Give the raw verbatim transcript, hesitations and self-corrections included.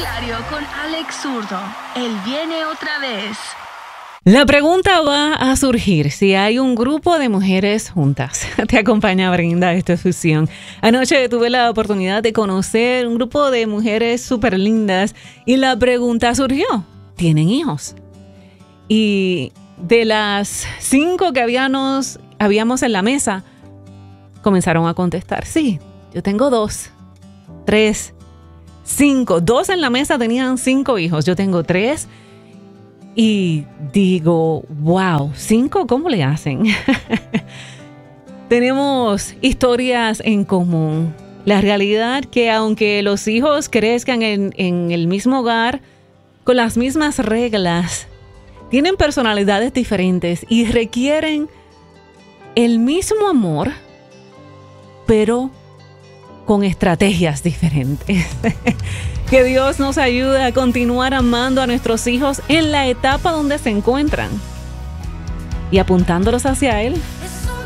Diario con Alex Zurdo. Él viene otra vez. La pregunta va a surgir si hay un grupo de mujeres juntas. Te acompaña Brenda, esta es Fusión. Anoche tuve la oportunidad de conocer un grupo de mujeres súper lindas y la pregunta surgió, ¿tienen hijos? Y de las cinco que habíamos, habíamos en la mesa, comenzaron a contestar, sí, yo tengo dos, tres, cinco. Dos en la mesa tenían cinco hijos, yo tengo tres. Y digo, wow, ¿cinco? ¿Cómo le hacen? Tenemos historias en común. La realidad que aunque los hijos crezcan en, en el mismo hogar, con las mismas reglas, tienen personalidades diferentes y requieren el mismo amor, pero con estrategias diferentes. Que Dios nos ayude a continuar amando a nuestros hijos en la etapa donde se encuentran y apuntándolos hacia Él